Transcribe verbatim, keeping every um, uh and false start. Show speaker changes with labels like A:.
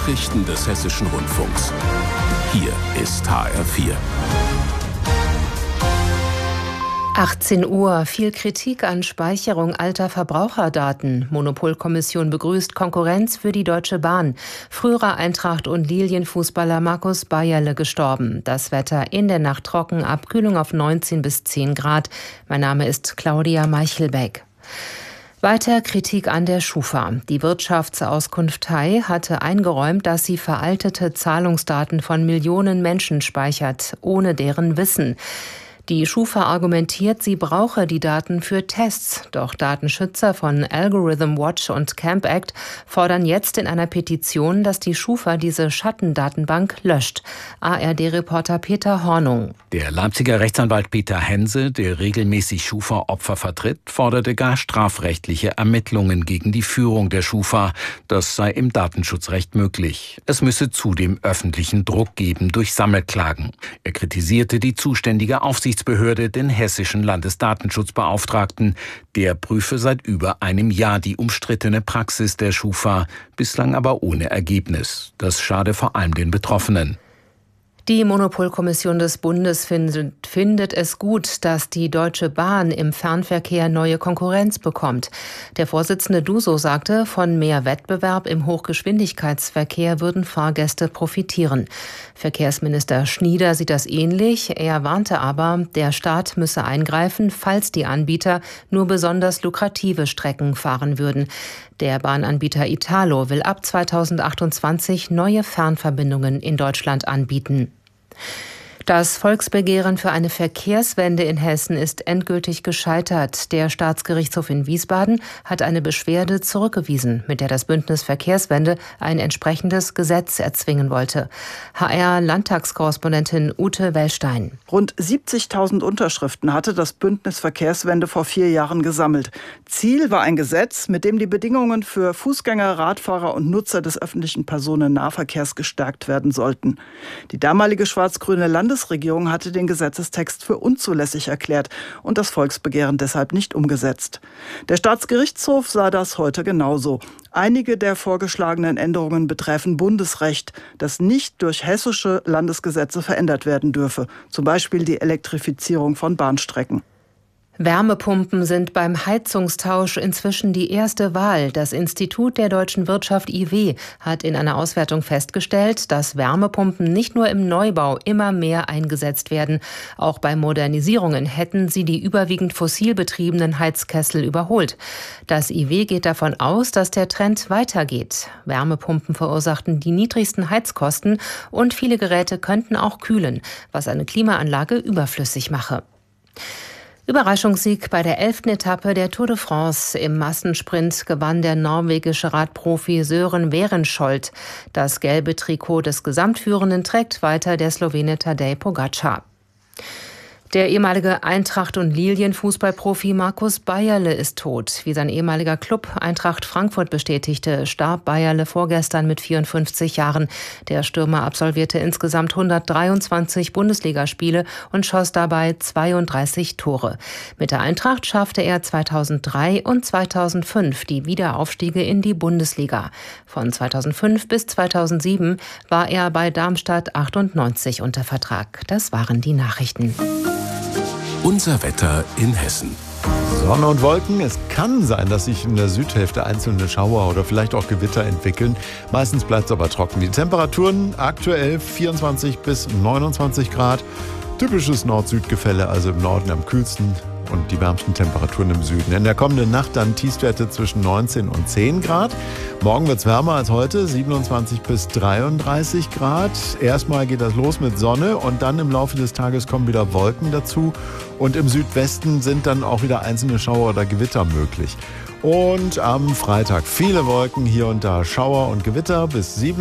A: Nachrichten des Hessischen Rundfunks. Hier ist H R vier.
B: achtzehn Uhr. Viel Kritik an Speicherung alter Verbraucherdaten. Monopolkommission begrüßt Konkurrenz für die Deutsche Bahn. Früherer Eintracht- und Lilienfußballer Markus Bayerle gestorben. Das Wetter in der Nacht trocken, Abkühlung auf neunzehn bis zehn Grad. Mein Name ist Claudia Meichelbeck. Weiter Kritik an der Schufa. Die Wirtschaftsauskunftei hatte eingeräumt, dass sie veraltete Zahlungsdaten von Millionen Menschen speichert, ohne deren Wissen. Die Schufa argumentiert, sie brauche die Daten für Tests. Doch Datenschützer von Algorithm Watch und Camp Act fordern jetzt in einer Petition, dass die Schufa diese Schattendatenbank löscht. A R D-Reporter Peter Hornung.
C: Der Leipziger Rechtsanwalt Peter Hense, der regelmäßig Schufa-Opfer vertritt, forderte gar strafrechtliche Ermittlungen gegen die Führung der Schufa. Das sei im Datenschutzrecht möglich. Es müsse zudem öffentlichen Druck geben durch Sammelklagen. Er kritisierte die zuständige Aufsichtsbehörde, den hessischen Landesdatenschutzbeauftragten. Der prüfe seit über einem Jahr die umstrittene Praxis der Schufa, bislang aber ohne Ergebnis. Das schade vor allem den Betroffenen.
B: Die Monopolkommission des Bundes findet, findet es gut, dass die Deutsche Bahn im Fernverkehr neue Konkurrenz bekommt. Der Vorsitzende Duso sagte, von mehr Wettbewerb im Hochgeschwindigkeitsverkehr würden Fahrgäste profitieren. Verkehrsminister Schnieder sieht das ähnlich. Er warnte aber, der Staat müsse eingreifen, falls die Anbieter nur besonders lukrative Strecken fahren würden. Der Bahnanbieter Italo will ab zweitausendachtundzwanzig neue Fernverbindungen in Deutschland anbieten. Das Volksbegehren für eine Verkehrswende in Hessen ist endgültig gescheitert. Der Staatsgerichtshof in Wiesbaden hat eine Beschwerde zurückgewiesen, mit der das Bündnis Verkehrswende ein entsprechendes Gesetz erzwingen wollte. H R-Landtagskorrespondentin Ute Wellstein.
D: Rund siebzigtausend Unterschriften hatte das Bündnis Verkehrswende vor vier Jahren gesammelt. Ziel war ein Gesetz, mit dem die Bedingungen für Fußgänger, Radfahrer und Nutzer des öffentlichen Personennahverkehrs gestärkt werden sollten. Die damalige schwarz-grüne Landes Bundesregierung hatte den Gesetzestext für unzulässig erklärt und das Volksbegehren deshalb nicht umgesetzt. Der Staatsgerichtshof sah das heute genauso. Einige der vorgeschlagenen Änderungen betreffen Bundesrecht, das nicht durch hessische Landesgesetze verändert werden dürfe, zum Beispiel die Elektrifizierung von Bahnstrecken.
B: Wärmepumpen sind beim Heizungstausch inzwischen die erste Wahl. Das Institut der deutschen Wirtschaft I W hat in einer Auswertung festgestellt, dass Wärmepumpen nicht nur im Neubau immer mehr eingesetzt werden. Auch bei Modernisierungen hätten sie die überwiegend fossil betriebenen Heizkessel überholt. Das I W geht davon aus, dass der Trend weitergeht. Wärmepumpen verursachten die niedrigsten Heizkosten und viele Geräte könnten auch kühlen, was eine Klimaanlage überflüssig mache. Überraschungssieg bei der elften Etappe der Tour de France. Im Massensprint gewann der norwegische Radprofi Sören Werenskjold. Das gelbe Trikot des Gesamtführenden trägt weiter der Slowene Tadej Pogačar. Der ehemalige Eintracht- und Lilien-Fußballprofi Markus Bayerle ist tot. Wie sein ehemaliger Club Eintracht Frankfurt bestätigte, starb Bayerle vorgestern mit vierundfünfzig Jahren. Der Stürmer absolvierte insgesamt hundertdreiundzwanzig Bundesligaspiele und schoss dabei zweiunddreißig Tore. Mit der Eintracht schaffte er zweitausenddrei und zweitausendfünf die Wiederaufstiege in die Bundesliga. Von zweitausendfünf bis zweitausendsieben war er bei Darmstadt achtundneunzig unter Vertrag. Das waren die Nachrichten.
A: Unser Wetter in Hessen.
E: Sonne und Wolken. Es kann sein, dass sich in der Südhälfte einzelne Schauer oder vielleicht auch Gewitter entwickeln. Meistens bleibt es aber trocken. Die Temperaturen aktuell vierundzwanzig bis neunundzwanzig Grad. Typisches Nord-Süd-Gefälle, also im Norden am kühlsten und die wärmsten Temperaturen im Süden. In der kommenden Nacht dann Tiefstwerte zwischen neunzehn und zehn Grad. Morgen wird es wärmer als heute, siebenundzwanzig bis dreiunddreißig Grad. Erstmal geht das los mit Sonne und dann im Laufe des Tages kommen wieder Wolken dazu. Und im Südwesten sind dann auch wieder einzelne Schauer oder Gewitter möglich. Und am Freitag viele Wolken, hier und da Schauer und Gewitter bis sieben